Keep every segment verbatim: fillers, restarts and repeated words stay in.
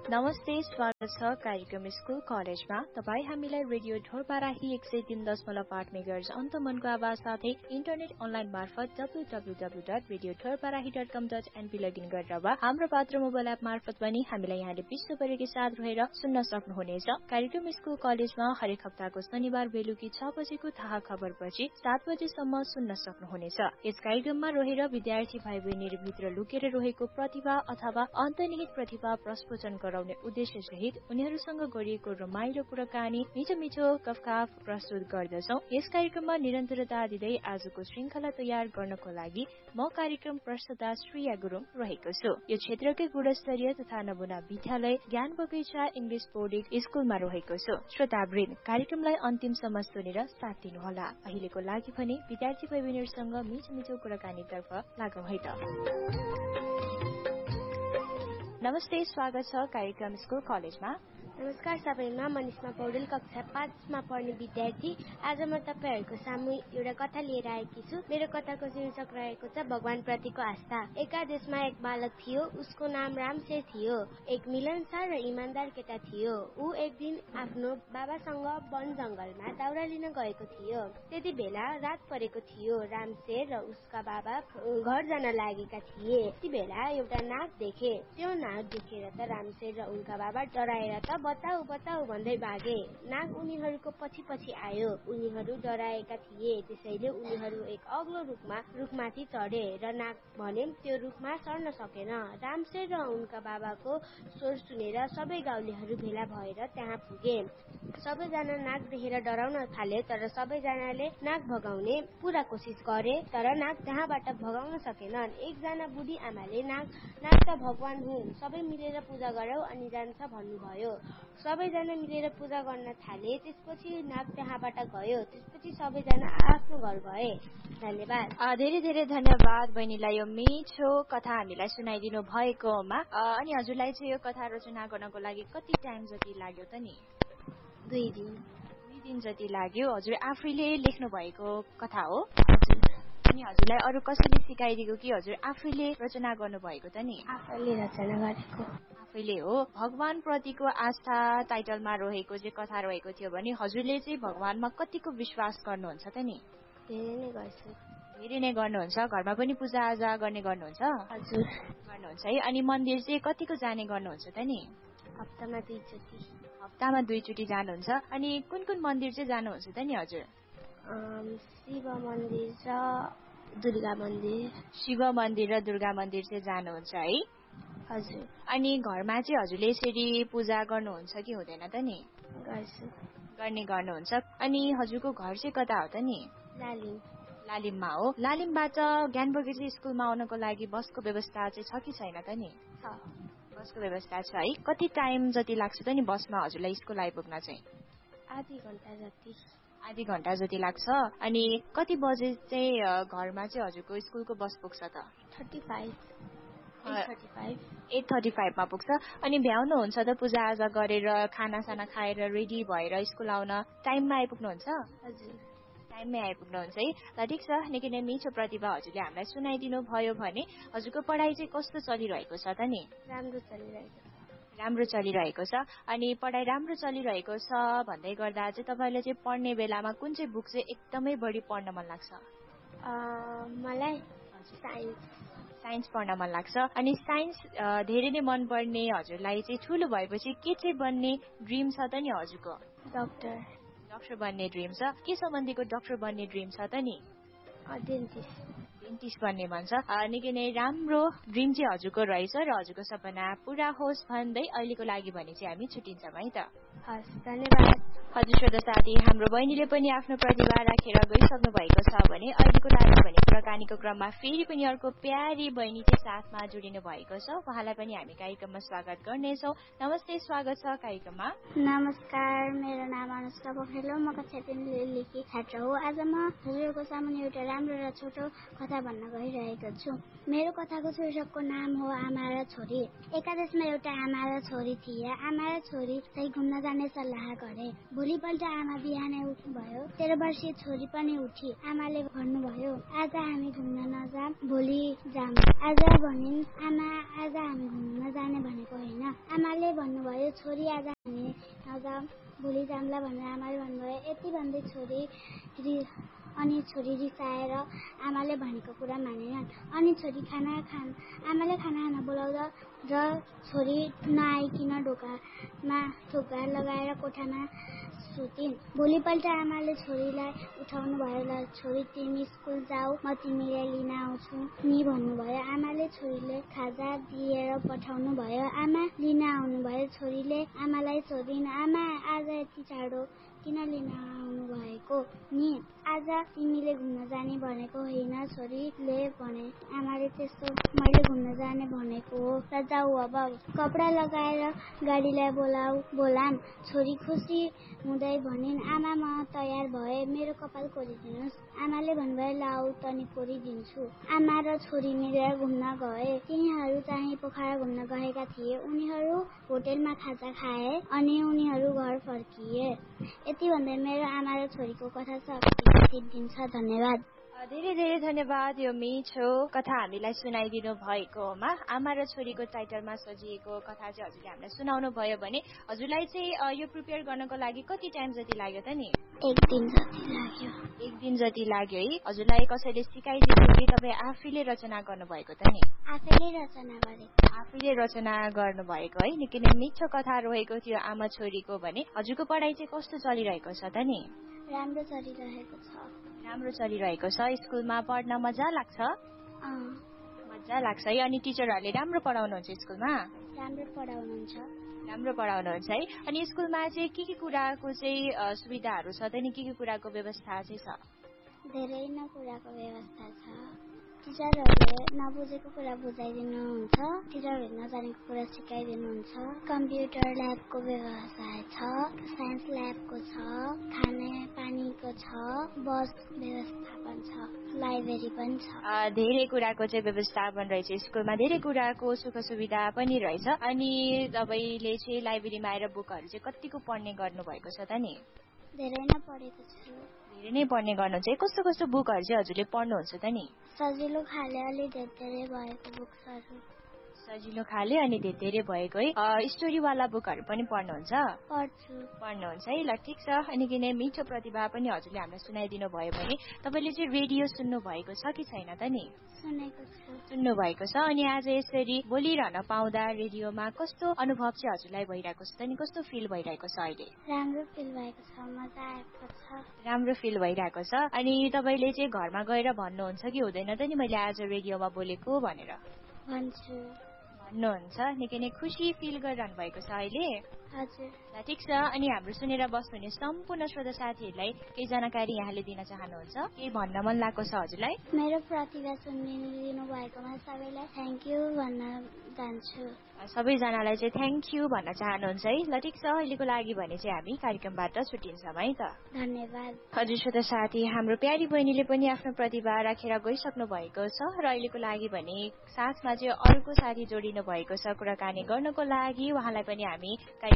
नमस्ते, स्वागत छ कार्यक्रम स्कुल कलेजमा। तपाईँ हामीलाई रेडियो ढोरपाराही एक सय तीन दशमलव आठ मेगाहर्ज अन्त मनको आवाज साथै इन्टरनेट अनलाइन मार्फत W W W dot radio ढोरपाराही dot कम डट एनपी लगइन गरेर वा हाम्रो पात्र मोबाइल एप मार्फत पनि हामीलाई यहाँले विश्वभरिकै साथ रहेर सुन्न सक्नुहुनेछ। कार्यक्रम स्कुल कलेजमा हरेक हप्ताको शनिबार बेलुकी छ बजेको थाहा खबरपछि सात बजेसम्म सुन्न सक्नुहुनेछ। यस कार्यक्रममा रहेर विद्यार्थी भाइ बहिनीभित्र लुकेर रहेको प्रतिभा अथवा अन्तर्निहित प्रतिभा प्रस्फुटन गराउने उद्देश्य सहित उनीहरूसँग गरिएको रमाइलो कुराकानी मिठो मिठो गफगाफ प्रस्तुत गर्दछौं। यस कार्यक्रममा निरन्तरता दिँदै आजको श्रृंखला तयार गर्नको लागि म कार्यक्रम प्रस्तुता श्रेया गुरुङ रहेको छु। यो क्षेत्रकै गुणस्तरीय तथा नमुना विद्यालय ज्ञान बगैँचा इङ्ग्लिश बोर्डिङ स्कुलमा रहेको छु। श्रोतावृन्द, कार्यक्रमलाई अन्तिमसम्म सुनेर साथ दिनुहोला। अहिलेको लागि भने विद्यार्थी भाइ बहिनीहरूसँग मिठो मिठो कुराकानीतर्फ लागौं है त। नमस्ते, स्वागत छ कार्यक्रम स्कुल कलेजमा। नमस्कार सबैमा, मनिषमा पौडेल कक्षा पाँचमा पढ्ने विद्यार्थी। आज म तपाईँहरूको सामु एउटा कथा लिएर आएकी छु। मेरो कथाको शीर्षक रहेको छ भगवान प्रतिको आस्था। एका देशमा एक बालक थियो, उसको नाम रामशेर थियो। एक मिलनसार र इमान्दार केटा थियो। ऊ एक दिन आफ्नो बाबासँग वन जंगलमा दाउरा लिन गएको थियो। त्यति बेला रात परेको थियो। रामशेर र उसका बाबा घर जान लागेका थिए। त्यति बेला एउटा नाग देखे। त्यो नाग देखेर त रामशेर र उनका बाबा डराएर त बताऊ बताऊ भन्दै भागे। नाग उनीहरूको पछि पछि आयो। उनीहरू डराएका थिए, त्यसैले उनीहरू एक अग्लो रुखमा रुखमाथि चढे र नाग भने त्यो रुखमा सर्न सकेन। रामशेर र उनका बाबाको स्वर सुनेर सबै गाउँलेहरू भेला भएर त्यहाँ पुगे। सबैजना नाग देखेर डराउन थाले, तर सबैजनाले नाग भगाउने पूरा कोसिस गरे, तर नाग त्यहाँबाट भगाउन सकेनन्। एकजना बुढी आमाले नाग नाग त भगवान हुन्, सबै मिलेर पूजा गरौँ अनि जान्छ भन्नुभयो। सबैजना मिलेर पूजा गर्न थाले। त्यसपछि नाग त्यहाँबाट गयो। त्यसपछि सबैजना आफ्नो घर गए। धन्यवाद। धेरै धेरै धन्यवाद बहिनीलाई यो मिठो कथा हामीलाई सुनाइदिनु भएकोमा। अनि हजुरलाई चाहिँ यो कथा रचना गर्नको लागि कति टाइम जति लाग्यो त नि? दुई दिन दुई दिन जति लाग्यो। हजुर आफैले लेख्नु भएको कथा हो? हजुर। अनि हजुरलाई अरू कसैले सिकाइदिएको कि हजुर आफैले रचना गर्नु भएको त नि? आफैले रचना गरेको। आफैले हो। भगवान प्रतिको आस्था टाइटलमा रहेको चाहिँ कथा रहेको थियो भने हजुरले चाहिँ भगवानमा कतिको विश्वास गर्नुहुन्छ त नि? धेरै नै गर्छु। धेरै नै गर्नुहुन्छ। घरमा पनि पूजा आजा गर्ने गर्नुहुन्छ? हजुर गर्नुहुन्छ है। अनि मन्दिर चाहिँ कतिको जाने गर्नुहुन्छ त नि? हप्तामा दुईचोटि। हप्तामा दुईचोटि जानुहुन्छ। अनि कुन कुन मन्दिर चाहिँ जानुहुन्छ त नि हजुर? शिव मन्दिर र दुर्गा मन्दिर। शिव मन्दिर र दुर्गा मन्दिर चाहिँ जानुहुन्छ है? हजुर। अनि घरमा चाहिँ हजुरले यसरी पूजा गर्नुहुन्छ कि हुँदैन त नि? गर्छु। गर्ने गर्नुहुन्छ। अनि हजुरको घर चाहिँ कता हो त नि? लालिम। लालिममा हो। लालिमबाट ज्ञान बगैँचा स्कुलमा आउनको लागि बसको व्यवस्था चाहिँ छ कि छैन त नि? छ। बसको व्यवस्था छ है। कति टाइम जति लाग्छ त नि बसमा हजुरलाई स्कुल आइपुग्न चाहिँ? आधी घन्टा जति। आधी घन्टा जति लाग्छ। अनि कति बजे चाहिँ घरमा चाहिँ हजुरको स्कुलको बस पुग्छ त? Thirty five thirty five at thirty फाइभमा पुग्छ। अनि भ्याउनुहुन्छ त पूजा आजा गरेर खानासाना खाएर रेडी भएर स्कुल आउन टाइममा आइपुग्नुहुन्छ? हजुर। टाइममै आइपुग्नुहुन्छ है। ल ठिक छ, निकै नै मिठो प्रतिभा हजुरले हामीलाई सुनाइदिनु भयो भने हजुरको पढाइ चाहिँ कस्तो चलिरहेको छ त नि? राम्रो चलिरहेको छ। राम्रो चलिरहेको छ। अनि पढाइ राम्रो चलिरहेको छ भन्दै गर्दा चाहिँ तपाईँले चाहिँ पढ्ने बेलामा कुन चाहिँ बुक चाहिँ एकदमै बढी पढ्न मन लाग्छ? मलाई साइन्स साइन्स पढ्न मन लाग्छ। अनि साइन्स धेरै नै मनपर्ने हजुरलाई चाहिँ ठुलो भएपछि के चाहिँ बन्ने ड्रिम छ त नि हजुरको? डक्टर। डक्टर बन्ने ड्रिम छ। के सम्बन्धीको डक्टर बन्ने ड्रिम छ त नि? डेन्टिस्ट। डेन्टिस्ट बन्ने भन्छ। निकै नै राम्रो ड्रिम चाहिँ हजुरको रहेछ र हजुरको सपना पुरा होस् भन्दै अहिलेको लागि भने चाहिँ हामी छुट्टिन्छौँ है त। हस्, धन्यवाद। हजुर श्रोता साथी, हाम्रो बहिनीले पनि आफ्नो प्रतिभा राखेर गइसक्नु भएको छ भने अहिलेको लागि भने कुराकानीको क्रममा फेरि पनि अर्को प्यारी बहिनी चाहिँ साथमा जोडिनु भएको छ। उहाँलाई पनि हामी कार्यक्रममा स्वागत गर्नेछौँ। नमस्ते, स्वागत छ कार्यक्रममा। नमस्कार, मेरो नाम अनुष्का पोखरेल हो। म कक्षा तीन लेखी छात्र हो। आज म हजुरको सामुन्ने एउटा राम्रो र छोटो कथा भन्न गइरहेको छु। मेरो कथाको शीर्षकको नाम हो आमा र छोरी। एका देशमा एउटा आमा र छोरी थिए। आमा र छोरी चाहिँ घुम्न जाने सल्लाह गरे। भोलिपल्ट आमा बिहानै उठ्नुभयो। तेह्र वर्षीय छोरी पनि उठी। आमाले भन्नुभयो, आज हामी घुम्न नजाऊँ, भोलि जाऊँ। आज भनिन्, आमा आज हामी घुम्न जाने भने भनेको होइन। आमाले भन्नुभयो छोरी आज हामी नजाऊँ भोलि जाउँला भनेर आमाले भन्नुभयो। यति भन्दै छोरी अनि छोरी रिसाएर आमाले भनेको कुरा मानेनन्। अनि छोरी खाना खान आमाले खाना खान बोलाउँदा र छोरी नआइकन ढोकामा थोक्रा लगाएर कोठामा सुतिन्। भोलिपल्ट आमाले छोरीलाई उठाउनु भयो। ल छोरी तिमी स्कुल जाऊ, म तिमीलाई लिन आउँछु नि भन्नुभयो। आमाले छोरीले खाजा दिएर पठाउनु भयो। आमा लिन आउनुभयो। छोरीले आमालाई सोधिन्, आमा आज यति चाँडो किन लिन आउनु भएको नि? आज तिमीले घुम्न जाने भनेको होइन? छोरीले भने। आमाले त्यस्तो मैले घुम्न जाने भनेको हो र जाऊ अब कपडा लगाएर गाडीलाई बोलाऊ बोलाम। छोरी खुसी हुँदै भनिन्, आमा म तयार भए, मेरो कपाल कोरिदिनुहोस्। आमाले भन्नुभयो लाऊ तनी कोरिदिन्छु। आमा र छोरी मिलेर घुम्न गए। तिनीहरू चाहिँ पोखरा घुम्न गएका थिए। उनीहरू होटेलमा खाजा खाए अनि उनीहरू घर फर्किए। यति भन्दै मेरो आमा र छोरीको कथा सकिन्छ। धन्यवाद। धेरै धेरै धन्यवाद यो मिठो कथा हामीलाई सुनाइदिनु भएकोमा। आमा र छोरीको टाइटलमा सजिएको कथा चाहिँ हजुरले हामीलाई सुनाउनु भयो भने हजुरलाई चाहिँ यो प्रिपेयर गर्नको लागि कति टाइम जति लाग्यो त नि? एक दिन जति लाग्यो। एक दिन जति लाग्यो है। हजुरलाई कसैले सिकाइदिनु कि तपाईँ आफैले रचना गर्नुभएको त नि? आफैले रचना गरेको। आफैले रचना गर्नुभएको है। निकै नै मिठो कथा रहेको थियो आमा छोरीको भने। हजुरको पढाइ चाहिँ कस्तो चलिरहेको छ त नि? राम्रो चलिरहेको छ। राम्रो चलिरहेको छ। स्कुलमा पढ्न मजा लाग्छ? मजा लाग्छ है। अनि टिचरहरूले राम्रो पढाउनुहुन्छ स्कुलमा? राम्रो पढाउनुहुन्छ। राम्रो पढाउनुहुन्छ है। अनि स्कुलमा चाहिँ के के कुराको चाहिँ सुविधाहरू छ त नि? के के कुराको व्यवस्था चाहिँ छ? धेरै नै कुराको व्यवस्था छ। टिचरहरूले नबुझेको कुरा बुझाइदिनुहुन्छ। टिचरहरूले नजानेको कुरा सिकाइदिनुहुन्छ। कम्प्युटर ल्याबको व्यवस्था छ। साइन्स ल्याबको छ। खाने पानीको छ। बस व्यवस्थापन छ। लाइब्रेरी पनि छ। धेरै कुराको चाहिँ व्यवस्थापन रहेछ स्कुलमा। धेरै कुराको सुख सुविधा पनि रहेछ। अनि तपाईँले चाहिँ लाइब्रेरीमा आएर बुकहरू चाहिँ कतिको पढ्ने गर्नुभएको छ त नि? धेरै नै पढेको छु। धेरै नै पढ्ने गर्नुहुन्छ है। कस्तो कस्तो बुकहरू चाहिँ हजुरले पढ्नुहुन्छ त नि? सजिलो खाले अलि धेरै भएको बुक्सहरू। सजिलो खाले अनि धेरै भएको है। स्टोरीवाला बुकहरू पनि पढ्नुहुन्छ? पढ्छु। पढ्नुहुन्छ है। ल ठिक छ। अनि किन मिठो प्रतिभा पनि हजुरले हामीलाई सुनाइदिनु भयो भने तपाईँले चाहिँ रेडियो सुन्नु भएको छ कि छैन त नि? सुनेको छु। सुन्नु भएको छ। अनि आज यसरी बोलिरहन पाउँदा रेडियोमा कस्तो अनुभव चाहिँ हजुरलाई भइरहेको छ त नि? कस्तो फिल भइरहेको छ अहिले? राम्रो फिल भएको छ। मजा आएको छ। राम्रो फिल भइरहेको छ। अनि तपाईँले चाहिँ घरमा गएर भन्नुहुन्छ कि हुँदैन त नि मैले आज रेडियोमा बोलेको भनेर? भन्छु। भन्नुहुन्छ। निकै नै खुसी फिल गरिरहनु भएको छ अहिले? हजुर। ल ठिक छ। अनि हाम्रो सुनेर बस्नुहुने सम्पूर्ण श्रोता साथीहरूलाई केही जानकारी यहाँले दिन चाहनुहुन्छ? केही भन्न मन लागेको छ हजुरलाई? मेरो प्रतिभा सुनिदिनु भएकोमा सबैलाई थ्याङ्क यू भन्न चाहन्छु। सबैजनालाई चाहिँ थ्याङ्क यू भन्न चाहनुहुन्छ है। ल ठिक छ। अहिलेको लागि भने चाहिँ हामी कार्यक्रमबाट छुट्टिन्छौँ है त। धन्यवाद। हजुर श्रोता साथी, हाम्रो प्यारी बहिनीले पनि आफ्नो प्रतिभा राखेर गइसक्नु भएको छ र अहिलेको लागि भने साथमा चाहिँ अर्को साथी जोडिनु भएको छ कुराकानी गर्नको लागि। उहाँलाई पनि हामी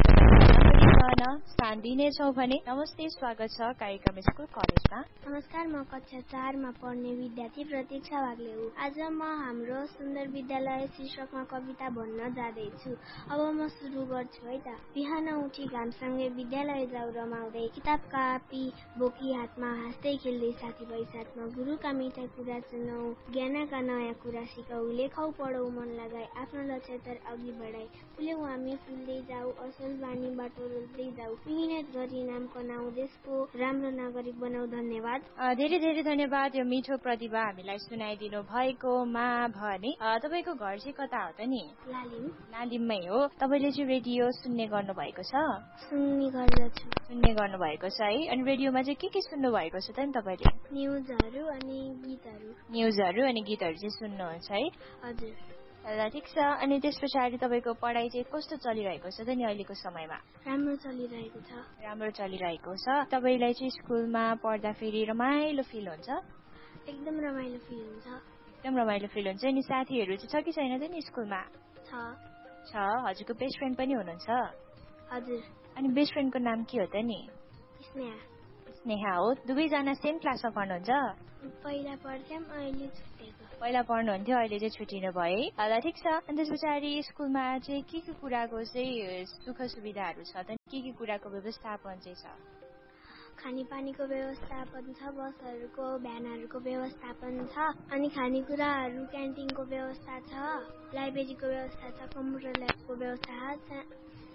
कार्यक्रममा स्थान दिनेछौँ भने। नमस्ते, स्वागत छ कार्यक्रम स्कुल कलेजमा। नमस्कार, म कक्षा चारमा पढ्ने विद्यार्थी प्रतीक्षा वाग्ले हुँ। आज म हाम्रो सुन्दर विद्यालय शीर्षकमा कविता भन्न जाँदैछु। अब म सुरु गर्छु है त। बिहान उठी घामसँगै विद्यालय जाऊ रमाउँदै, किताब कापी बोकी हातमा हाँस्दै खेल्दै साथीभाइ साथमा, गुरुका मिठा कुरा सुनौ, ज्ञानका नयाँ कुरा सिकौ, लेखौ पढौ मन लगाई, आफ्नो लक्ष्यतर अघि बढाई, फुल्यौ हामी फुल्दै जाऊ, असल बानी बाटो रोज्दै जाऊ, मिहिनेत गरी नाम कनाऊ, देशको राम्रो नागरिक बनाऊ। धन्यवाद। धेरै धेरै धन्यवाद यो मिठो प्रतिभा हामीलाई सुनाइदिनु भएकोमा भने। तपाईँको घर चाहिँ कता हो त नि? लालिम। लालिममै हो। तपाईँले चाहिँ रेडियो सुन्ने गर्नु भएको छ? सुन्ने गर्दछु। सुन्ने गर्नु भएको छ है। अनि रेडियोमा चाहिँ के के सुन्नु भएको छ त नि तपाईँले? न्युजहरू अनि गीतहरू। न्युजहरू अनि गीतहरू चाहिँ सुन्नुहुन्छ है? हजुर। ल ठिक छ। अनि त्यस पछाडि तपाईँको पढाइ चाहिँ कस्तो चलिरहेको छ त नि अहिलेको समयमा? राम्रो चलिरहेको छ। राम्रो चलिरहेको छ। तपाईँलाई चाहिँ स्कुलमा पढ्दाखेरि रमाइलो फिल हुन्छ? एकदम रमाइलो फिल हुन्छ। एकदम रमाइलो फिल हुन्छ। अनि साथीहरू चाहिँ छ कि छैन त नि स्कुलमा? छ। छ। हजुरको बेस्ट फ्रेन्ड पनि हुनुहुन्छ? हजुर। अनि बेस्ट फ्रेन्डको नाम के हो त नि? स्नेहा। नेहा हो। दुवैजना सेम क्लासमा पढ्नुहुन्छ? पहिला पढ्थ्यौँ, अहिले छुटेको। पहिला पढ्नुहुन्थ्यो, अहिले चाहिँ छुटिनु भयो है। ल ठिक छ। अनि त्यस पछाडि स्कुलमा चाहिँ के के कुराको चाहिँ सुख सुविधाहरू छ त? के के कुराको व्यवस्थापन चाहिँ छ? खानेपानीको व्यवस्थापन छ, बसहरूको भ्यानहरूको व्यवस्थापन छ, अनि खानेकुराहरू क्यान्टिनको व्यवस्था छ, लाइब्रेरीको व्यवस्था छ, कम्प्युटर ल्याबको व्यवस्था छ,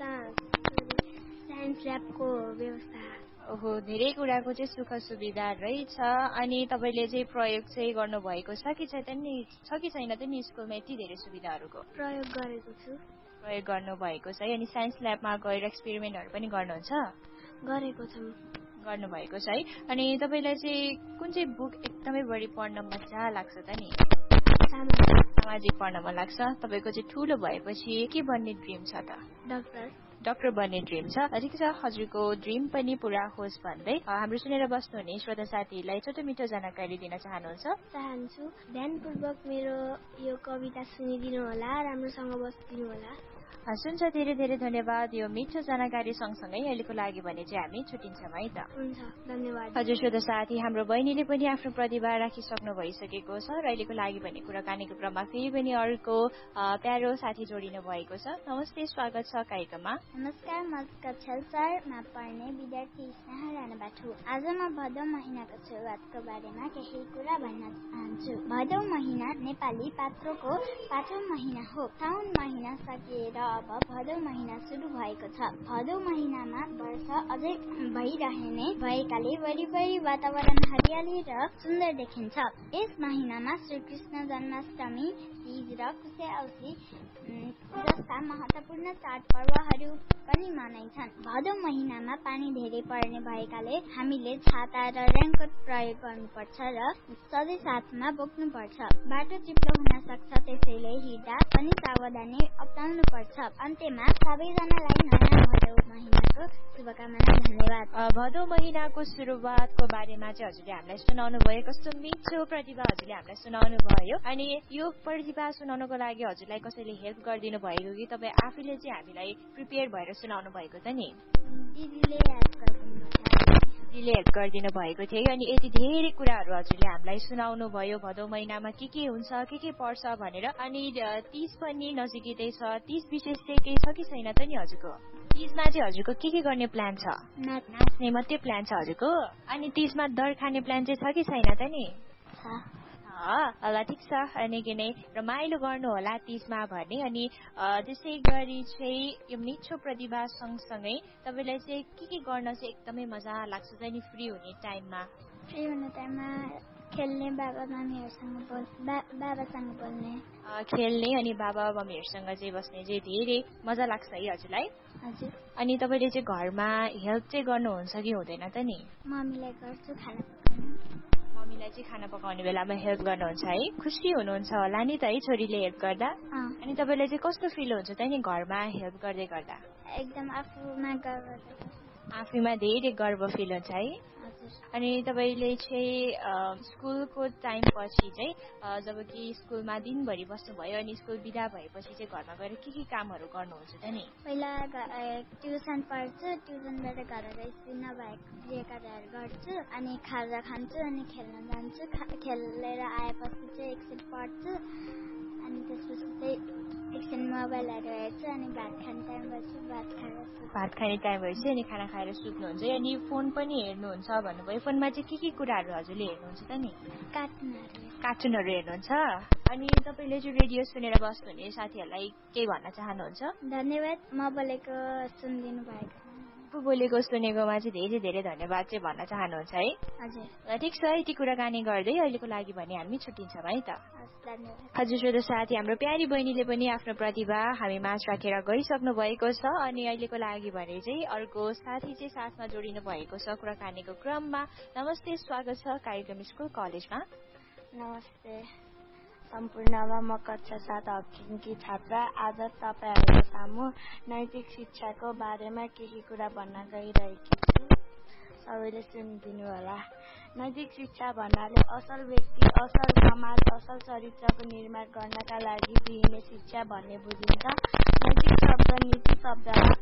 साइन्स ल्याबको व्यवस्था। ओहो, धेरै कुराको चाहिँ सुख सुविधा रहेछ। अनि तपाईँले चाहिँ प्रयोग चाहिँ गर्नुभएको छ कि छैन नि छ कि छैन त नि स्कुलमा यति धेरै सुविधाहरूको? प्रयोग गरेको छु। प्रयोग गर्नुभएको छ। अनि साइन्स ल्याबमा गएर एक्सपेरिमेन्टहरू पनि गर्नुहुन्छ? गरेको छौँ। गर्नुभएको छ है। अनि तपाईँलाई चाहिँ कुन चाहिँ बुक एकदमै बढी पढ्न मजा लाग्छ त नि? सामाजिक पढ्न मन लाग्छ। तपाईँको चाहिँ ठुलो भएपछि के बन्ने ड्रिम छ त? डाक्टर। डाक्टर बन्ने ड्रिम छ। ठिक छ, हजुरको ड्रिम पनि पुरा होस् भन्दै हाम्रो सुनेर बस्नुहुने श्रोता साथीहरूलाई छोटो मिठो जानकारी दिन चाहनुहुन्छ? चाहन्छु। ध्यानपूर्वक मेरो यो कविता सुनिदिनु होला, राम्रोसँग बसिदिनु होला। हुन्छ, धेरै धेरै धन्यवाद। यो मिठो जानकारी सँगसँगै अहिलेको लागि भने चाहिँ हामी छुट्टिन्छौँ है त। हुन्छ, धन्यवाद। हजुर श्रोता साथी, हाम्रो बहिनीले पनि आफ्नो प्रतिभा राखिसक्नु भइसकेको छ र अहिलेको लागि भने कुराकानीको क्रममा फेरि पनि अर्को प्यारो साथी जोडिनु भएको छ। नमस्ते, स्वागत छ कार्यक्रममा। नमस्कार, म कक्षा चारमा पढ्ने विद्यार्थी स्नेहा राणाबाट हुँ। आज म भदौ महिनाको सुरुवातको बारेमा केही कुरा भन्न चाहन्छु। भदौ महिना नेपाली पात्रोको पाँचौं महिना हो। साउन महिना सकिएर अब भदौ महिना सुरु भएको छ। भदौ महिनामा वर्षा अझै भइरहने भएकाले वरिपरि वातावरण हरियाली र सुन्दर देखिन्छ। यस महिनामा श्रीकृष्ण जन्माष्टमी, तीज र कुशे औँसी जस्ता महत्त्वपूर्ण चाडपर्वहरू पनि मनाइन्छन्। भदौ महिनामा पानी धेरै पर्ने भएकाले हामीले छाता र रेनकोट प्रयोग गर्नुपर्छ र सधैँ साथमा बोक्नुपर्छ। बाटो चिप्लो हुन सक्छ, त्यसैले हिँड्दा पनि सावधानी अपनाउनु पर्छ। अन्त्यमा सबैजनालाई नयाँ भदौ महिनाको शुभकामना। धन्यवाद। भदौ महिनाको सुरुवातको बारेमा चाहिँ हजुरले हामीलाई सुनाउनु भयो। कस्तो मिठो प्रतिभा हजुरले हामीलाई सुनाउनु भयो। अनि यो प्रतिभा सुनाउनको लागि हजुरलाई कसैले हेल्प गरिदिनु भएको कि तपाईँ आफैले चाहिँ हामीलाई प्रिपेयर भएर सुनाउनु भएको त नि? दिदीले हेल्प गरिदिनु भयो। दिदीले हेल्प गरिदिनु भएको थियो। अनि यति धेरै कुराहरू हजुरले हामीलाई सुनाउनु भयो भदौ महिनामा के के हुन्छ, के के पर्छ भनेर। अनि तीज पनि नजिकै छ। तीज विशेष चाहिँ केही छ कि छैन त नि हजुरको? तीजमा चाहिँ हजुरको के के गर्ने प्लान छ? नाच्ने मात्रै प्लान छ हजुरको? अनि तीजमा दर खाने प्लान चाहिँ छ कि छैन त नि? ल ठिक छ। अनि कि नै रमाइलो गर्नु होला तीजमा भने। अनि त्यसै गरी चाहिँ यो मिठो प्रतिभा सँगसँगै तपाईँलाई चाहिँ के के गर्न चाहिँ एकदमै मजा लाग्छ त नि फ्री हुने टाइममा? फ्री हुने टाइममा खेल्ने, बाबा मम्मीहरूसँग बोल बाबासँग बोल्ने, खेल्ने अनि बाबा मम्मीहरूसँग चाहिँ बस्ने चाहिँ धेरै मजा लाग्छ है हजुरलाई? हजुर। अनि तपाईँले चाहिँ घरमा हेल्प चाहिँ गर्नुहुन्छ कि हुँदैन त नि? मम्मीलाई गर्छु खाना पकाउनु। मम्मीलाई चाहिँ खाना पकाउने बेलामा हेल्प गर्नुहुन्छ है? खुसी हुनुहुन्छ होला नि त है छोरीले हेल्प गर्दा? अनि तपाईँलाई चाहिँ कस्तो फिल हुन्छ त नि घरमा हेल्प गर्दै गर्दा? एकदम आफूमा गर्व, आफूमा धेरै गर्व फिल हुन्छ है? अनि तपाईँले चाहिँ स्कुलको टाइम पछि चाहिँ जब कि स्कुलमा दिनभरि बस्नुभयो अनि स्कुल बिदा भएपछि चाहिँ घरमा गएर के के कामहरू गर्नुहुन्छ त नि? पहिला ट्युसन पढ्छु, ट्युसनबाट घर स्कुल नभएको कार्यहरू गर्छु, अनि खाजा खान्छु, अनि खेल्न जान्छु। खेलेर आएपछि चाहिँ एकछिन पढ्छु, अनि त्यसपछि चाहिँ एकछिन मोबाइलहरू हेर्छु, अनि भात खाने टाइम भएपछि भात खाएर भात खाने टाइम भएपछि अनि खाना खाएर सुत्नुहुन्छ। अनि फोन पनि हेर्नुहुन्छ भन्नुभयो। फोनमा चाहिँ के के कुराहरू हजुरले हेर्नुहुन्छ त नि? कार्टुनहरू कार्टुनहरू हेर्नुहुन्छ। अनि तपाईँले चाहिँ रेडियो सुनेर बस्नुहुने साथीहरूलाई केही भन्न चाहनुहुन्छ? धन्यवाद, म बोलेको सुनिदिनु भएको। आफू बोलेको सुनेकोमा चाहिँ धेरै धेरै धन्यवाद चाहिँ भन्न चाहनुहुन्छ है? हजुर। ल ठिक छ, यति कुराकानी गर्दै अहिलेको लागि भने हामी छुट्टिन्छौँ है त। धन्यवाद। हजुर श्रोता साथी, हाम्रो प्यारी बहिनीले पनि आफ्नो प्रतिभा हामी माझ राखेर गइसक्नु भएको छ। अनि अहिलेको लागि भने चाहिँ अर्को साथी चाहिँ साथमा जोडिनु भएको छ कुराकानीको क्रममा। नमस्ते, स्वागत छ कार्यक्रम स्कुल कलेजमा। नमस्ते, सम्पूर्णमा म कक्षा सात हकिङकी छात्रा आज तपाईँहरूको सामु नैतिक शिक्षाको बारेमा केही कुरा भन्न गइरहेकी छु। सबैले सुनिदिनु होला। नैतिक शिक्षा भन्नाले असल व्यक्ति, असल समाज, असल चरित्रको निर्माण गर्नका लागि दिइने शिक्षा भन्ने बुझिन्छ। नैतिक शब्द नीति शब्दमा एक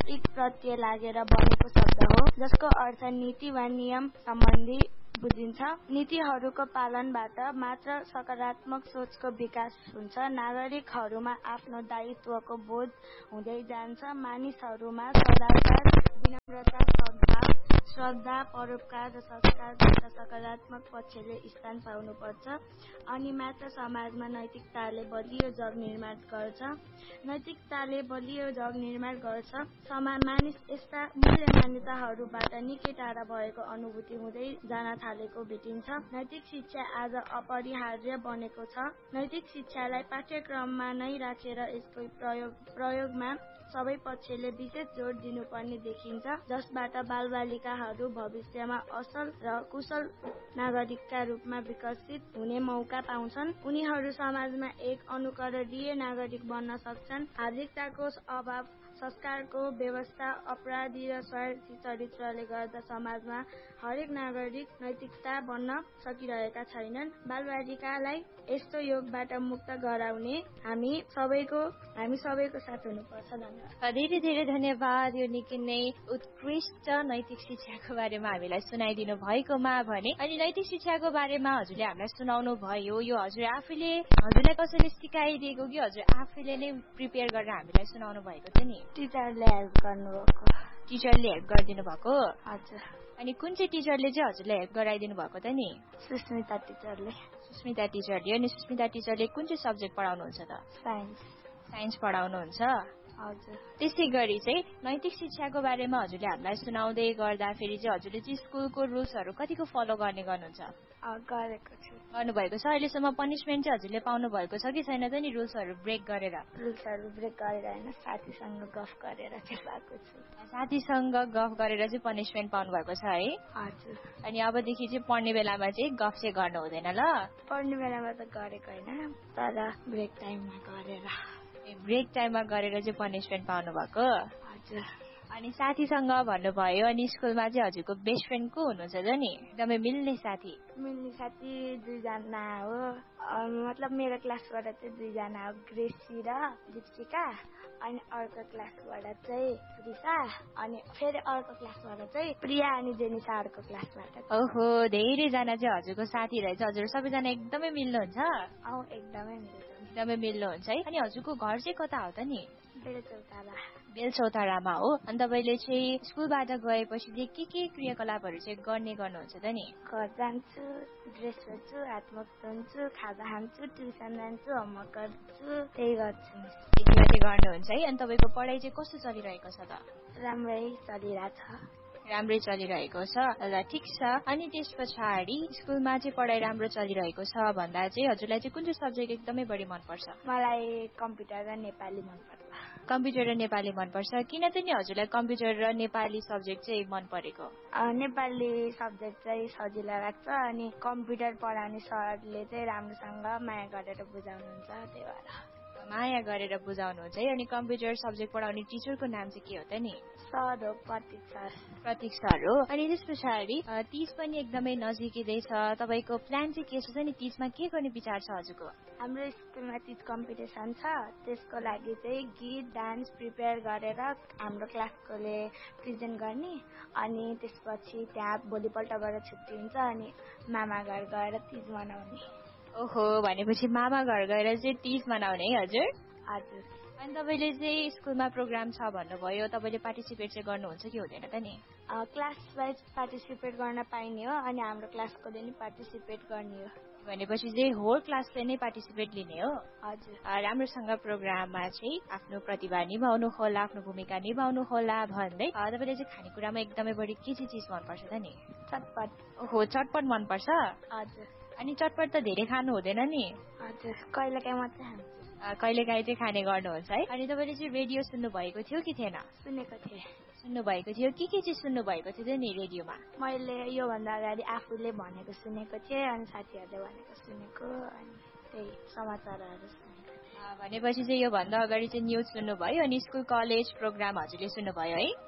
सत्य लागेर बनेको शब्द हो जसको अर्थ नीति वा नियम सम्बन्धी बुझिन्छ। नीतिहरूको पालनबाट मात्र सकारात्मक सोचको विकास हुन्छ। नागरिकहरूमा आफ्नो दायित्वको बोध हुँदै जान्छ। मानिसहरूमा सदाचार, विनम्रता, सद्भाव, श्रद्धा, परोपकार र संस्कार जस्ता सकारात्मक पक्षले स्थान पाउनुपर्छ। अनि मात्र समाजमा नैतिकताले बलियो जग निर्माण गर्छ। नैतिकताले बलियो जग निर्माण गर्छ। समान मानिस यस्ता मूल्य मान्यताहरूबाट निकै टाढा भएको अनुभूति हुँदै जान थालेको भेटिन्छ। नैतिक शिक्षा आज अपरिहार्य बनेको छ। नैतिक शिक्षालाई पाठ्यक्रममा नै राखेर यसको प्रयोग प्रयोगमा सबै पक्षले विशेष जोड दिनुपर्ने देखिन्छ, जसबाट बालबालिकाहरू भविष्यमा असल र कुशल नागरिकका रूपमा विकसित हुने मौका पाउँछन्। उनीहरू समाजमा एक अनुकरणीय नागरिक बन्न सक्छन्। हार्दिकताको अभाव, संस्कारको व्यवस्था, अपराधी र स्वार्थी चरित्रले गर्दा समाजमा हरेक नागरिक नैतिकता बन्न सकिरहेका छैनन्। बालबालिकालाई यस्तो योगबाट मुक्त गराउने हामी सबैको हामी सबैको साथ हुनुपर्छ। धन्यवाद। धेरै धेरै धन्यवाद यो निकै नै उत्कृष्ट नैतिक शिक्षाको बारेमा हामीलाई सुनाइदिनु भएकोमा भने। अनि नैतिक शिक्षाको बारेमा हजुरले हामीलाई सुनाउनु भयो, यो हजुर आफैले हजुरलाई कसैले सिकाइदिएको कि हजुर आफैले नै प्रिपेयर गरेर हामीलाई सुनाउनु भएको थियो नि? टिचरले हेल्प गर्नुभएको। टिचरले हेल्प गरिदिनु भएको? हजुर। अनि कुन चाहिँ टिचरले चाहिँ हजुरलाई हेल्प गराइदिनु भएको त नि? सुस्मिता टिचरले। सुस्मिता टिचरले। अनि सुस्मिता टिचरले कुन चाहिँ सब्जेक्ट पढाउनुहुन्छ त? साइन्स। साइन्स पढाउनुहुन्छ? हजुर। त्यसै गरी चाहिँ नैतिक शिक्षाको बारेमा हजुरले हामीलाई सुनाउँदै गर्दाखेरि चाहिँ हजुरले चाहिँ स्कुलको रुल्सहरू कतिको फलो गर्ने गर्नुहुन्छ? गरेको छु। गर्नुभएको छ? अहिलेसम्म पनिसमेन्ट चाहिँ हजुरले पाउनु भएको छ कि छैन त नि रुल्सहरू ब्रेक गरेर? रुल्सहरू ब्रेक गरेर होइन, साथीसँग गफ गरेर चाहिँ पाएको छु। साथीसँग गफ गरेर चाहिँ पनिसमेन्ट पाउनु भएको छ है? हजुर। अनि अबदेखि चाहिँ पढ्ने बेलामा चाहिँ गफ चाहिँ गर्नु हुँदैन ल? पढ्ने बेलामा त गरेको होइन, तर ब्रेक टाइममा गरेर। ब्रेक टाइममा गरेर चाहिँ पनिसमेन्ट पाउनु भएको? हजुर। अनि साथीसँग भन्नुभयो, अनि स्कुलमा चाहिँ हजुरको बेस्ट फ्रेन्ड को हुनुहुन्छ त नि? एकदमै मिल्ने साथी? मिल्ने साथी दुईजना हो। मतलब मेरो क्लासबाट चाहिँ दुईजना हो, ग्रेसी र दीपिका। अनि अर्को क्लासबाट चाहिँ रिसा। अनि फेरि अर्को क्लासबाट चाहिँ प्रिया अनि जेनिसा अर्को क्लासबाट। ओहो, धेरैजना चाहिँ हजुरको साथी रहेछ। हजुर सबैजना एकदमै मिल्नुहुन्छ? औ एकदमै मिल्छ। एकदमै मिल्नुहुन्छ है। अनि हजुरको घर चाहिँ कता हो त नि? बेलचौतारा। बेलचौतारामा हो। अनि तपाईँले चाहिँ स्कुलबाट गएपछि चाहिँ के के क्रियाकलापहरू चाहिँ गर्ने गर्नुहुन्छ त नि? घर जान्छु, ड्रेस हेर्छु, हातमुख धुन्छु, खाजा खान्छु, ट्युसन जान्छु, होमवर्क गर्छु, त्यही गर्छु। यति मात्रै गर्नुहुन्छ है। अनि तपाईँको पढाइ चाहिँ कस्तो चलिरहेको छ त? राम्रै चलिरहेछ। राम्रै चलिरहेको छ ल, ठिक छ। अनि त्यस पछाडि स्कुलमा चाहिँ पढाइ राम्रो चलिरहेको छ भन्दा चाहिँ हजुरलाई चाहिँ कुन चाहिँ सब्जेक्ट एकदमै बढी मनपर्छ? मलाई कम्प्युटर र नेपाली मनपर्छ। कम्प्युटर र नेपाली मनपर्छ। किन चाहिँ नि हजुरलाई कम्प्युटर र नेपाली सब्जेक्ट चाहिँ मन परेको? नेपाली सब्जेक्ट चाहिँ सजिलो लाग्छ, अनि कम्प्युटर पढाउने सरले चाहिँ राम्रोसँग माया गरेर बुझाउनुहुन्छ, त्यही भएर। माया गरेर बुझाउनुहुन्छ है। अनि कम्प्युटर सब्जेक्ट पढाउने टिचरको नाम चाहिँ के हो त नि? सर हो, प्रतीक सर। प्रतीक सर हो। अनि त्यस पछाडि तीज पनि एकदमै नजिकै छ, तपाईँको प्लान चाहिँ के छ नि? तीजमा के गर्ने विचार छ हजुरको? हाम्रो स्कुलमा तीज कम्पिटिसन छ, त्यसको लागि चाहिँ गीत डान्स प्रिपेयर गरेर हाम्रो क्लासकोले प्रेजेन्ट गर्ने। अनि त्यसपछि त्यहाँ भोलिपल्टबाट छुट्टी हुन्छ, अनि मामा घर गएर तीज मनाउने। ओहो, भनेपछि मामा घर गएर चाहिँ तीज मनाउने है हजुर? हजुर। अनि तपाईँले चाहिँ स्कुलमा प्रोग्राम छ भन्नुभयो, तपाईँले पार्टिसिपेट चाहिँ गर्नुहुन्छ कि हुँदैन त नि? क्लास वाइज पार्टिसिपेट गर्न पाइने हो, अनि हाम्रो क्लासकोले नि पार्टिसिपेट गर्ने हो। भनेपछि चाहिँ होल क्लासले नै पार्टिसिपेट लिने हो? हजुर। राम्रोसँग प्रोग्राममा चाहिँ आफ्नो प्रतिभा निभाउनु होला, आफ्नो भूमिका निभाउनु होला भन्दै तपाईँले चाहिँ खानेकुरामा एकदमै बढी के चाहिँ चिज मनपर्छ त नि? चटपट। ओहो, चटपट मनपर्छ? हजुर। अनि चटपट त धेरै खानु हुँदैन नि? हजुर, कहिलेकाहीँ मात्रै खान्छु। कहिलेकाहीँ चाहिँ खाने गर्नुहुन्छ है। अनि तपाईँले चाहिँ रेडियो सुन्नु भएको थियो कि थिएन? सुनेको थिएँ। सुन्नु भएको थियो। के के चाहिँ सुन्नु भएको थियो त नि रेडियोमा? मैले योभन्दा अगाडि आफूले भनेको सुनेको थिएँ, अनि साथीहरूले भनेको सुनेको, अनि त्यही समाचारहरू सुनेको थिएँ। भनेपछि चाहिँ योभन्दा अगाडि चाहिँ न्युज सुन्नुभयो, अनि स्कुल कलेज प्रोग्राम हजुरले सुन्नुभयो है?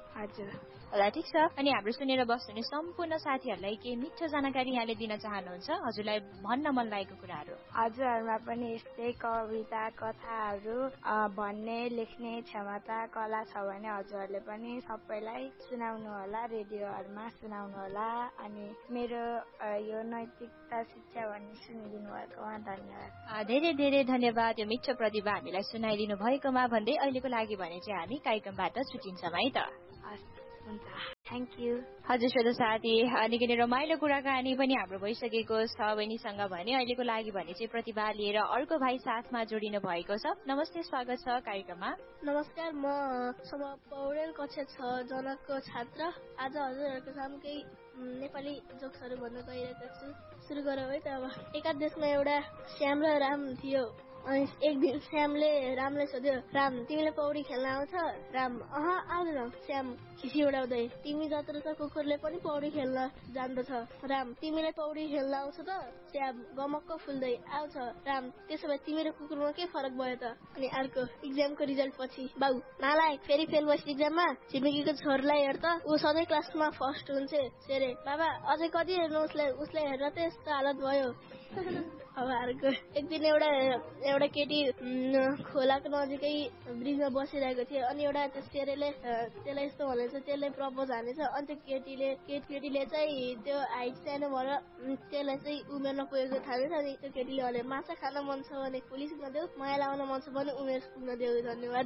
हजुर। होला ठिक छ। अनि हाम्रो सुनेर बस्नुहुने सम्पूर्ण साथीहरूलाई के मिठो जानकारी यहाँले दिन चाहनुहुन्छ हजुरलाई भन्न मन लागेको कुराहरू? हजुरहरूमा पनि यस्तै कविता कथाहरू भन्ने लेख्ने क्षमता कला छ भने हजुरहरूले पनि सबैलाई सुनाउनु होला, रेडियोहरूमा सुनाउनु होला। अनि मेरो यो नैतिकता शिक्षा भन्ने सुनिदिनु भएकोमा धन्यवाद। धेरै धेरै धन्यवाद यो मिठो प्रतिभा हामीलाई सुनाइदिनु भएकोमा भन्दै अहिलेको लागि भने चाहिँ हामी कार्यक्रमबाट छुटिन्छौँ है त। हुन्छ, थ्याङ्क यू। हजुर श्रोता साथी, निकै नै रमाइलो कुराकानी पनि हाम्रो भइसकेको छ बहिनीसँग भने। अहिलेको लागि भने चाहिँ प्रतिभा लिएर अर्को भाइ साथमा जोडिनु भएको छ। नमस्ते, स्वागत छ कार्यक्रममा। नमस्कार, म सभा पौडेल कक्षा छ जनकको छात्र। आज हजुरहरूको सामु केही नेपाली जोक्सहरू भन्न गइरहेको छु। सुरु गरौँ है त। अब एका देशमा एउटा श्याम र राम थियो। अनि एक दिन श्यामले रामलाई सोध्यो, राम तिमीलाई पौडी खेल्न आउँछ? राम अह आउँदैन। श्याम खिसी उडाउँदै, तिमी जत्रो त कुकुरले पनि पौडी खेल्न जान्दछ। राम तिमीलाई पौडी खेल्न आउँछ त? श्याम गमक्क फुल्दै, आउँछ। राम त्यसो भए तिमी र कुकुरमा के फरक भयो त? अनि अर्को इक्जामको रिजल्ट पछि, बाउ नालायक फेरि फेल भएछ इक्जाममा, छिमेकीको छोरीलाई हेर त, ऊ सधैँ क्लासमा फर्स्ट हुन्छ। सेरे बाबा अझै कति हेर्नु उसलाई, उसलाई हेरेर त यस्तो हालत भयो। अब अर्को एक दिन एउटा एउटा केटी खोलाको नजिकै ब्रिजमा बसिरहेको थियो। अनि एउटा त्यो सेरेले त्यसलाई यस्तो भनेछ, त्यसले प्रपोज हानेछ। अनि त्यो केटीले केटीले चाहिँ त्यो हाइट सानो भएर त्यसलाई चाहिँ उमेरमा पुगेको थालेछ। अनि त्यो केटीले भने माछा खान मन छ भने पुलिस नदेऊ, माया लाउन मन छ भने उमेर पुग्न देऊ। धन्यवाद।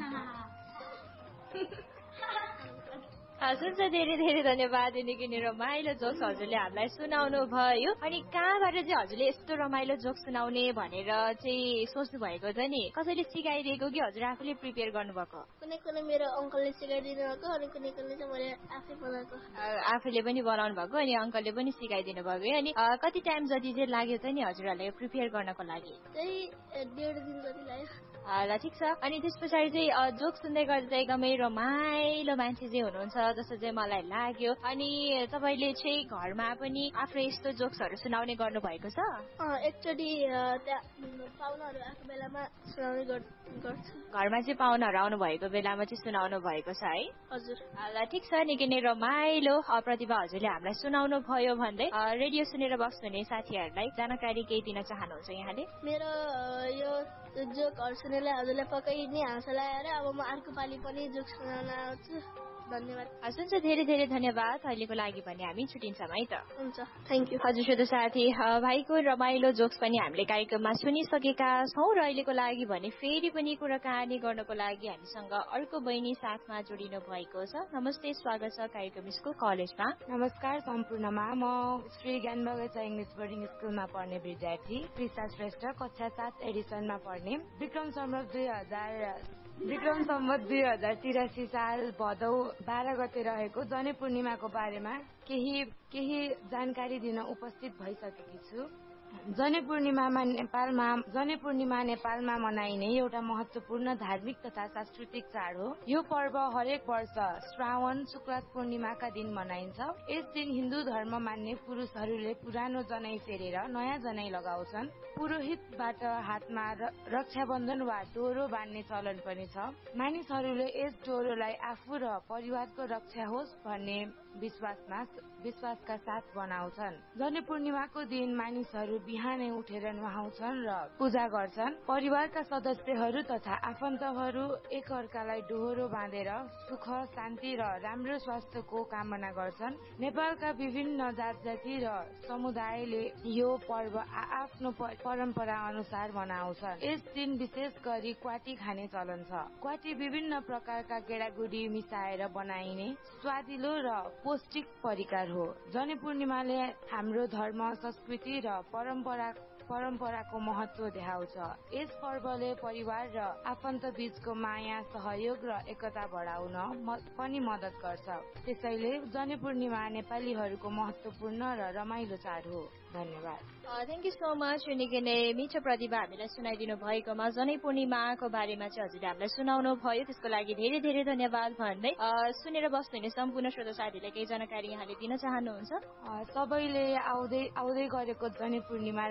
हुन्छ, धेरै धेरै धन्यवाद। निकै नै रमाइलो जोक्स हजुरले हामीलाई सुनाउनु भयो। अनि कहाँबाट चाहिँ हजुरले यस्तो रमाइलो जोक सुनाउने भनेर चाहिँ सोच्नु भएको छ नि? कसैले सिकाइदिएको कि हजुर आफूले प्रिपेयर गर्नुभएको? कुनै कुनै मेरो अङ्कलले सिकाइदिनु भएको, अनि कुनै कुनै चाहिँ मैले आफै बनाएको। आफूले पनि बनाउनु भएको अनि अङ्कलले पनि सिकाइदिनु भएको है। अनि कति टाइम जति चाहिँ लाग्यो त नि हजुरहरूलाई प्रिपेयर गर्नको लागि? त्यही डेढ दिन जति लाग्यो। ल ठिक छ। अनि त्यस पछाडि चाहिँ जोक सुन्दै गर्दा चाहिँ एकदमै रमाइलो मान्छे चाहिँ हुनुहुन्छ जस्तो चाहिँ मलाई लाग्यो। अनि तपाईँले चाहिँ घरमा पनि आफ्नो यस्तो जोक्सहरू सुनाउने गर्नु भएको छ? एकचोटि त्यहाँ पाहुनाहरू आएको बेलामा सुनाउने गर्छु। घरमा चाहिँ पाहुनाहरू आउनु भएको बेलामा चाहिँ सुनाउनु भएको छ है? हजुर। ल ठिक छ। निकै नै रमाइलो प्रतिभा हजुरले हामीलाई सुनाउनु भयो भन्दै रेडियो सुनेर बस्नुहुने साथीहरूलाई जानकारी केही दिन चाहनुहुन्छ यहाँले? मेरो यो जोकहरू सुनेर हजुरलाई पक्कै नै हाँसो लाग्यो अरे। अब म अर्को पालि पनि जोक सुनाउन आउँछु। धन्यवाद। हुन्छ, धेरै धेरै धन्यवाद। अहिलेको लागि भने हामी छुटिन्छौँ है त। हुन्छ, थ्याङ्क यू। हजुर श्रोता साथी, भाइको रमाइलो जोक्स पनि हामीले कार्यक्रममा सुनिसकेका छौँ र अहिलेको लागि भने फेरि पनि कुराकानी गर्नको लागि हामीसँग अर्को बहिनी साथमा जोडिनु भएको छ। नमस्ते, स्वागत छ कार्यक्रम स्कुल कलेजमा। नमस्कार सम्पूर्णमा, म श्री ज्ञान बगैँचा इङ्ग्लिस बोर्डिङ स्कुलमा पढ्ने विद्यार्थी प्रिसा श्रेष्ठ, कक्षा सात एडिसनमा पढ्ने। विक्रम सम्वत दुई हजार विक्रम सम्वत दुई हजार तिरासी साल भदौ बाह्र गते रहेको जनै पूर्णिमाको बारेमा केही केही जानकारी दिन उपस्थित भइसकेकी छु। जनै पूर्णिमामा नेपालमा जनै पूर्णिमा नेपालमा मनाइने एउटा महत्त्वपूर्ण धार्मिक तथा सांस्कृतिक चाड हो। यो पर्व हरेक वर्ष श्रावण शुक्ल पूर्णिमाका दिन मनाइन्छ। यस दिन हिन्दू धर्म मान्ने पुरुषहरूले पुरानो जनै फेरेर नयाँ जनै लगाउँछन्। पुरोहितबाट हातमा रक्षाबन्धन वा डोरो बाँध्ने चलन पनि छ। मानिसहरूले यस डोरोलाई आफू र परिवारको रक्षा होस् भन्ने विश्वासमा विश्वासका साथ बनाउँछन्। जनै पूर्णिमाको दिन मानिसहरू बिहानै उठेर नुहाउँछन् र पूजा गर्छन्। परिवारका सदस्यहरू तथा आफन्तहरू एकअर्कालाई डोहोरो बाँधेर सुख शान्ति र राम्रो स्वास्थ्यको कामना गर्छन्। नेपालका विभिन्न जात जाति र समुदायले यो पर्व आफ्नो परम्परा अनुसार मनाउँछन्। यस दिन विशेष गरी क्वाटी खाने चलन छ। क्वाटी विभिन्न प्रकारका गेडागुडी मिसाएर बनाइने स्वादिलो र पौष्टिक परिकार हो। जनै पूर्णिमाले हाम्रो धर्म संस्कृति र परम्परा परम्पराको महत्व देखाउँछ। यस पर्वले परिवार र आफन्त बीचको माया, सहयोग र एकता बढाउन पनि मद्दत गर्छ। त्यसैले जनै पूर्णिमा नेपालीहरूको महत्वपूर्ण र रमाइलो चाड हो। धन्यवाद। Thank you so much. निकै नै मिठो प्रतिभा हामीलाई सुनाइदिनु भएकोमा जनै पूर्णिमाको बारेमा चाहिँ हजुरले हामीलाई सुनाउनु भयो, त्यसको लागि धेरै धेरै धन्यवाद भन्दै सुनेर बस्नुहुने सम्पूर्ण श्रोता साथीहरूलाई केही जानकारी यहाँले दिन चाहनुहुन्छ? सबैले आउँदै आउँदै गरेको जनै पूर्णिमा राम्रोसँग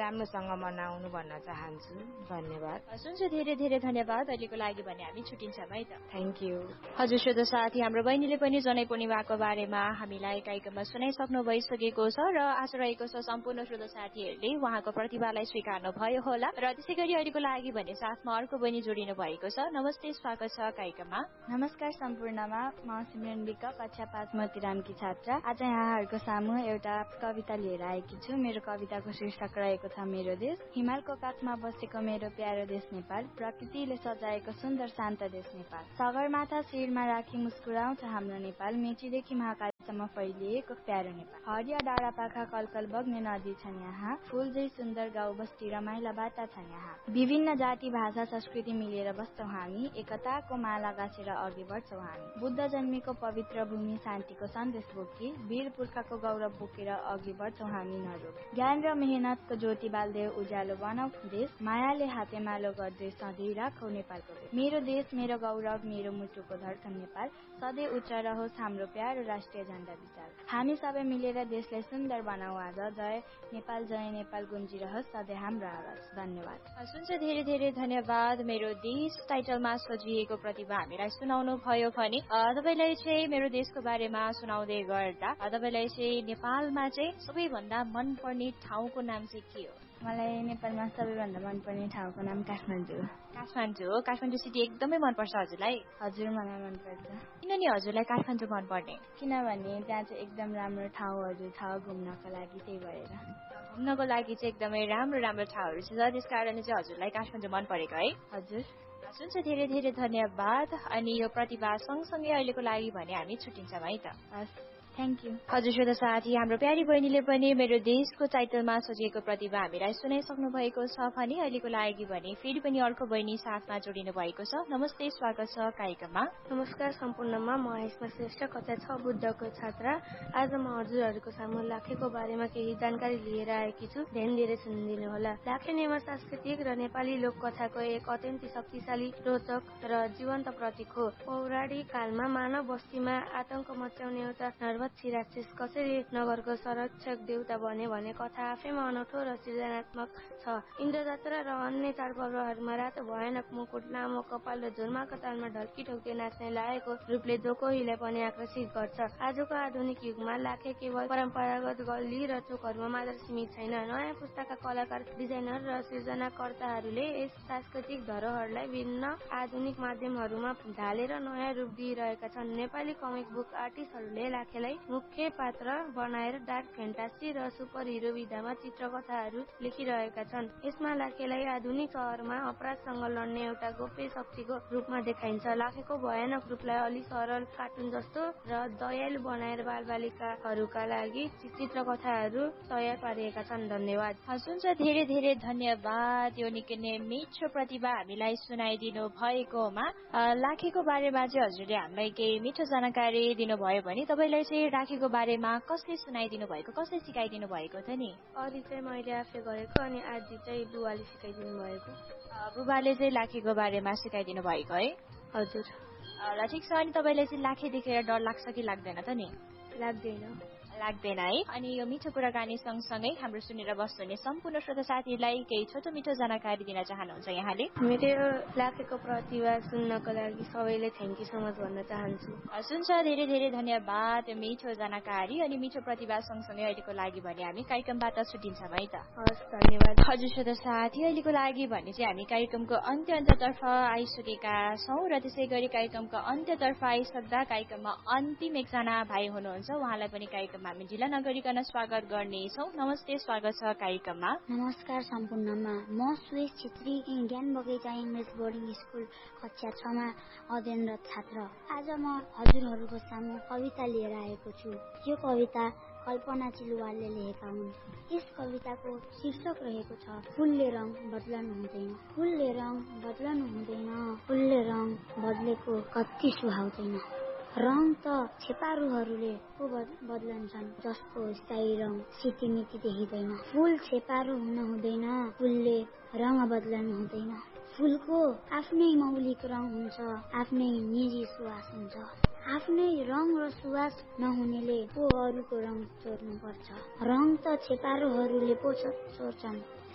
खुसीसँग मनाउनु भन्न चाहन्छु। धन्यवाद। हुन्छ, धेरै धेरै धन्यवाद। अहिलेको लागि भने हामी छुट्टिन्छौँ है त। Thank you. हजुर श्रोता साथी, हाम्रो बहिनीले पनि जनै पूर्णिमाको बारेमा हामीलाई कार्यक्रममा सुनाइसक्नु भइसकेको छ र आशा रहेको छ सम्पूर्ण श्रोता साथीहरूले उहाँको प्रतिभालाई स्वीकार्नु भयो होला। र त्यसै गरी अहिलेको लागि भने साथमा अर्को बहिनी जोडिनु भएको छ। नमस्ते, स्वागत छ कार्यक्रममा। नमस्कार सम्पूर्णमा, म सिमरन विक, कक्षा पाँच मोतीरामकी छात्रा। आज यहाँहरूको सामु एउटा कविता लिएर आएकी छु। मेरो कविताको शीर्षक रहेको छ मेरो देश। हिमालको काखमा बसेको मेरो प्यारो देश नेपाल, प्रकृतिले सजाएको सुन्दर शान्त देश नेपाल। सगरमाथा शिरमा राखी मुस्कुराउँछ हाम्रो नेपाल, मेचीदेखि महाकालसम्म फैलिएको प्यारो नेपाल। हरिया डाँडा पाखा कलकल बग्ने नदी छन् यहाँ, फूलजै सुन्दर गाउँ बस्ती रमाइला बाटा छन् यहाँ। विभिन्न जाति भाषा संस्कृति मिलेर बस्छौँ हामी, एकताको माला गाँसेर अघि बढ्छौँ हामी। बुद्ध जन्मेको पवित्र भूमि, शान्तिको सन्देश बोकी, वीर पुर्खाको गौरव बोकेर अघि बढ्छौँ हामी नरोकी। ज्ञान र मेहनतको ज्योति बाल्दै उज्यालो बनाऊ देश, मायाले हातेमालो गर्दै सधैँ राखौ नेपालको देश। मेरो देश मेरो गौरव, मेरो मुटुको धड्कन नेपाल, सधैँ उच्च रहोस् हाम्रो प्यारो राष्ट्रिय झण्डा विचार। हामी सबै मिलेर देशलाई सुन्दर बनाऊ आज, जय नेपाल जय नेपाल गुन्जिरहोस् सधैँ हाम्रो आवाज। धन्यवाद। हुन्छ, धेरै धेरै धन्यवाद। मेरो देश टाइटलमा सजिएको प्रतिभा हामीलाई सुनाउनु भयो भने तपाईँलाई चाहिँ मेरो देशको बारेमा सुनाउँदै गर्दा तपाईँलाई चाहिँ नेपालमा चाहिँ सबैभन्दा मनपर्ने ठाउँको नाम चाहिँ के हो? मलाई नेपालमा सबैभन्दा मनपर्ने ठाउँको नाम काठमाडौँ। काठमाडौँ हो? काठमाडौँ सिटी एकदमै मनपर्छ हजुरलाई? हजुर, मलाई मनपर्छ। किन नि हजुरलाई काठमाडौँ मनपर्ने? किनभने त्यहाँ चाहिँ एकदम राम्रो ठाउँहरू छ घुम्नको लागि, त्यही भएर। घुम्नको लागि चाहिँ एकदमै राम्रो राम्रो ठाउँहरू छ, त्यस कारणले चाहिँ हजुरलाई काठमाडौँ मन परेको है? हजुर। हुन्छ, धेरै धेरै धन्यवाद। अनि यो प्रतिभा सँगसँगै अहिलेको लागि भने हामी छुट्टिन्छौँ है त। हस्, थ्याङ्क यू। हजुर श्रोता साथी, हाम्रो प्यारी बहिनीले पनि मेरो देशको टाइटलमा सजिएको प्रतिभा हामीलाई सुनाइसक्नु भएको छ भने अहिलेको लागि भने फेरि पनि अर्को बहिनी साथमा जोडिनु भएको छ। नमस्ते, स्वागत छ कार्यक्रममा। नमस्कार सम्पूर्णमा, म हेस्मा श्रेष्ठ, कक्षा छ बुद्धको छात्रा। आज म हजुरहरूको सामु लाखेको बारेमा केही जानकारी लिएर आएकी छु। ध्यान दिएर सुनिदिनु होला। लाखे नेवार सांस्कृतिक र नेपाली लोककथाको एक अत्यन्त शक्तिशाली, रोचक र जीवन्त प्रतीक हो। पौराणिक कालमा मानव बस्तीमा आतंक मचाउने एउटा नर्वत राक्षस कसरी नगरको संरक्षक देवता बने भन्ने कथा आफैमा अनौठो र सृजनात्मक छ। इन्द्रजात्रा र अन्य चाडपर्वहरूमा रातो भयानक मुकुट, लामो कपाल र झुर्माको तालमा ढल्की ठोक्दै नाच्ने लागेको रूपले जो कोहीलाई पनि आकर्षित गर्छ। आजको आधुनिक युगमा लाखे केवल परम्परागत गल्ली र चोकहरूमा मात्र सीमित छैन। नयाँ पुस्ताका कलाकार, डिजाइनर र सृजनाकर्ताहरूले यस सांस्कृतिक धरोहरलाई विभिन्न आधुनिक माध्यमहरूमा ढालेर नयाँ रूप दिइरहेका छन्। नेपाली कमिक बुक आर्टिस्टहरूले लाखेलाई मुख्य पात्र बनाएर डार्क फ्यान्टासी र सुपर हिरो विधामा चित्रकथाहरू लेखिरहेका छन्। यसमा लाखेलाई आधुनिक सहरमा अपराधसँग लड्ने एउटा गोप्य शक्तिको रूपमा देखाइन्छ। लाखेको भयानक रूपलाई अलि सरल कार्टुन जस्तो र दयालु बनाएर बालबालिकाहरूका लागि चित्रकथाहरू तयार पारिएका छन्। धन्यवाद। हुन्छ, धेरै धेरै धन्यवाद। यो निकै नै मिठो प्रतिभा हामीलाई सुनाइदिनु भएकोमा। लाखेको बारेमा चाहिँ हजुरले हामीलाई केही मिठो जानकारी दिनुभयो भने तपाईँलाई चाहिँ राखेको बारेमा कसले सुनाइदिनु भएको, कसले सिकाइदिनु भएको त नि? अघि चाहिँ मैले आफै गरेको, अनि आदि चाहिँ बुवाले सिकाइदिनु भएको। बुबाले चाहिँ लाखेको बारेमा सिकाइदिनु भएको है? हजुर। ल ठिक छ। अनि तपाईँलाई चाहिँ लाखे देखेर डर लाग्छ कि लाग्दैन त नि? लाग्दैन। लाग्दैन है? अनि यो मिठो कुराकानी सँगसँगै हाम्रो सुनेर बस्नुहुने सम्पूर्ण श्रोता साथीहरूलाई केही छोटो मिठो जानकारी दिन चाहनुहुन्छ यहाँले? मेरो लाखेको प्रतिभा सुन्नको लागि सबैले थ्याङ्क यू सो मच भन्न चाहन्छु। हुन्छ, धेरै धेरै धन्यवाद। मिठो जानकारी अनि मिठो प्रतिभा सँगसँगै अहिलेको लागि भने हामी कार्यक्रमबाट छुट्टिन्छौँ है त। हस्, धन्यवाद। हजुर श्रोता साथी, अहिलेको लागि भने चाहिँ हामी कार्यक्रमको अन्त्य अन्त्यतर्फ आइसकेका छौँ र त्यसै गरी कार्यक्रमको अन्त्यतर्फ आइसक्दा कार्यक्रममा अन्तिम एकजना भाइ हुनुहुन्छ, उहाँलाई पनि कार्यक्रममा हामी ढिला नगरिकन स्वागत गर्नेछौँ। नमस्ते, स्वागत छ कार्यक्रममा। नमस्कार सम्पूर्णमा, म सुरेश छेत्री, ज्ञान बगैँचा इङ्ग्लिस बोर्डिङ स्कुल कक्षा छमा अध्ययनरत छात्र। आज म हजुरहरूको सामु कविता लिएर आएको छु। यो कविता कल्पना चिलुवालले लेखेका हुन्। यस कविताको शीर्षक रहेको छ फुलले रङ बदलनु हुँदैन। फुलले रङ बदलनु हुँदैन, फुलले रङ बदलेको कति सुहाउँदैन। रङ त छेपारूहरूले पो बदलन्छन्, जसको स्थायी रङ सितिमिति देखिँदैन। फुल छेपारू हुन हुँदैन, फुलले रङ बदलनु हुँदैन। फुलको आफ्नै मौलिक रङ हुन्छ, आफ्नै निजी सुवास हुन्छ। आफ्नै रङ र सुवास नहुनेले पो अरूको रङ चोर्नु पर्छ। रङ त छेपारूहरूले पो चोर्छन्,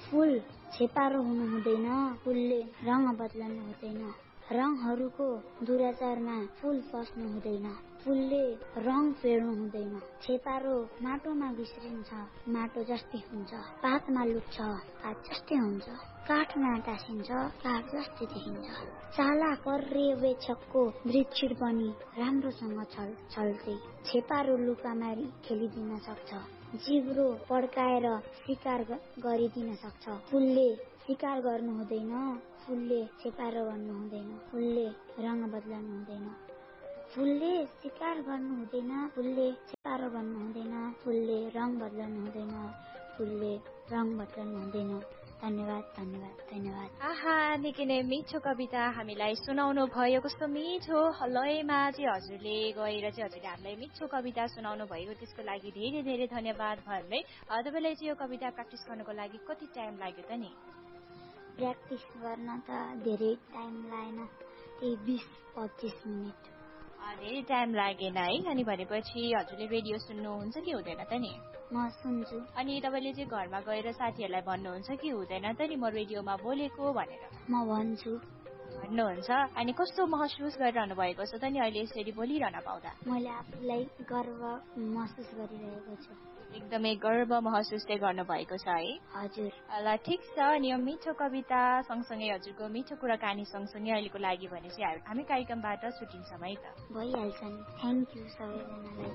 फूल छेपारो हुनु हुँदैन, फूलले रङ बदल्नु हुँदैन। रङहरूको दुराचारमा फूल पस्नु हुँदैन, फूलले रङ फेर्नु हुँदैन। छेपारो माटोमा बिस्रिन्छ, माटो जस्तै हुन्छ। पातमा लुक्छ, पात जस्तै हुन्छ। काठमा टाँसिन्छ, काठ जस्तै देखिन्छ। चाला पर्यवेक्षकको वृक्षिर पनि राम्रोसँग चल्दै छेपारो लुका मारी खेलिदिन सक्छ। जिब्रो पड्काएर शिकार गरिदिन सक्छ। फूलले शिकार गर्नु हुँदैन, फूलले छेपारो गर्नु हुँदैन, फूलले रङ बदल्नु हुँदैन। फूलले शिकार गर्नु हुँदैन, फूलले छेपारो गर्नु हुँदैन, फूलले रङ बदल्नु हुँदैन, फूलले रङ बदल्नु हुँदैन। धन्यवाद धन्यवाद धन्यवाद। आहा, निकै नै मिठो कविता हामीलाई सुनाउनु भयो। कस्तो मिठो लयमा चाहिँ हजुरले गएर चाहिँ हजुरले हामीलाई मिठो कविता सुनाउनु भएको, त्यसको लागि धेरै धेरै धन्यवाद भन्दै तपाईँलाई चाहिँ यो कविता प्र्याक्टिस गर्नको लागि कति टाइम लाग्यो त नि? प्र्याक्टिस गर्न त धेरै टाइम लागेन, त्यही बिस पच्चिस मिनट। धेरै टाइम लागेन है? अनि भनेपछि हजुरले रेडियो सुन्नुहुन्छ कि हुँदैन त नि? म सुन्छु। अनि तपाईँले चाहिँ घरमा गएर साथीहरूलाई भन्नुहुन्छ कि हुँदैन त नि म रेडियोमा बोलेको भनेर? म भन्छु। भन्नुहुन्छ? अनि कस्तो महसुस गरिरहनु भएको छ त नि अहिले यसरी बोलिरहन पाउँदा? मैले आफूलाई गर्व महसुस गरिरहेको छु। एकदमै गर्व महसुस चाहिँ गर्नुभएको छ है? हजुर। ल ठिक छ। अनि यो मिठो कविता सँगसँगै हजुरको मिठो कुराकानी सँगसँगै अहिलेको लागि भने चाहिँ हामी कार्यक्रमबाट छुट्टिन्छौँ है त? भइहाल्छ नि। थ्याङ्क यू सबैजनालाई।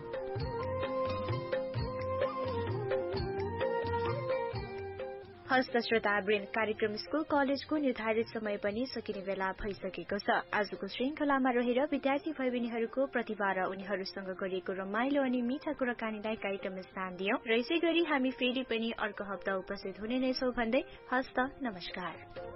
हस्त श्रोतावृन्द, कार्यक्रम स्कुल कलेजको निर्धारित समय पनि सकिने बेला भइसकेको छ। आजको श्रृङ्खलामा रहेर विद्यार्थी भाइ बहिनीहरूको प्रतिभा र उनीहरूसँग गरिएको रमाइलो अनि मिठा कुराकानीलाई कार्यक्रम स्थान दियौं र यसै गरी हामी फेरि पनि अर्को हप्ता उपस्थित हुने नै छौं भन्दै हस्त नमस्कार।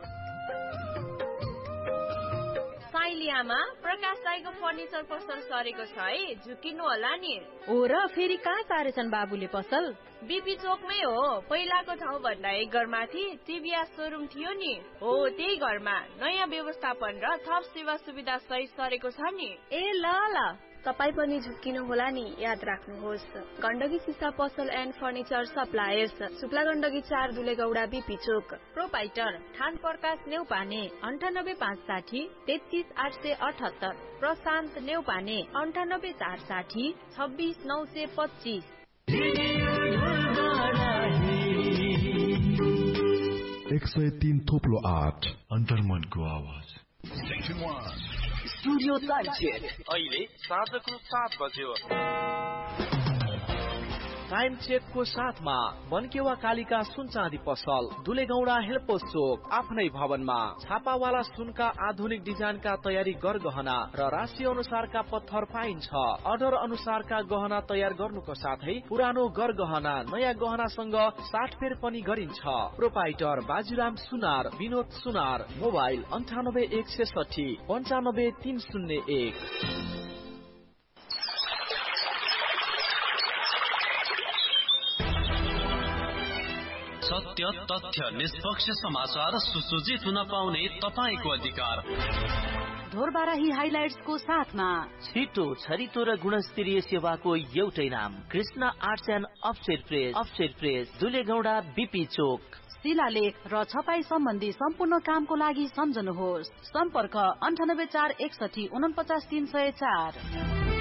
साइलियामा प्रकाश दाइको फर्निचर पसल सरेको छ है, झुकिनु होला नि। हो र, फेरि कहाँ सारेछन् बाबुले पसल? बीपी चोकमै हो। पहिलाको ठाउँ भन्दा एक घरमाथि टिभीएस सोरुम थियो नि, हो त्यही घरमा नयाँ व्यवस्थापन र थप सेवा सुविधा सहित सरेको छ नि। ए ल ल, तपाईँ पनि झुक्किनु होला नि, याद राख्नुहोस्। गण्डकी सिसा पसल and furniture suppliers, Shukla Gandaki चार दुलेगौडा बीपी चोक। प्रोपाइटर ठान प्रकाश नेउपाने अन्ठानब्बे पाँच साठी तेत्तीस आठ सय अठहत्तर। प्रशान्त नेउपाने अन्ठानब्बे चार साठी छब्बिस नौ सय पच्चिस। एक सय तीन थोप्लो आठ अन्तर्मनको आवाज। स्टुडियो टाइम चेक अहिले साँझको सात बज्यो। टाइम चेकको साथमा बनकेवा कालिका सुन चाँदी पसल, दुलेगौडा हेल्पोस चोक, आफ्नै भवनमा छापावाला सुनका आधुनिक डिजाइनका तयारी गरगहना र राशि अनुसारका पत्थर पाइन्छ। अर्डर अनुसारका गहना तयार गर्नुको साथै पुरानो गरगहना नयाँ गहनासँग साटफेर पनि गरिन्छ। प्रोपाइटर बाजुराम सुनार, विनोद सुनार। मोबाइल अन्ठानब्बे एक सय साठी पन्चानब्बे तीन शून्य एक। सत्य, तथ्य, निष्पक्ष समाचार सुसज्जित हुन पाउने तपाईको अधिकार। ढोरबाराही हाइलाइट्सको साथमा छिटो, छरितो र गुणस्तरीय सेवाको एउटै नाम, Krishna arts and offset press. Offset press, दुलेगौडा BP चोक। शिलालेख र छपाई सम्बन्धी सम्पूर्ण कामको लागि सम्झनुहोस्। सम्पर्क अन्ठानब्बे चार एकसठी उनपचास तीन सय चार।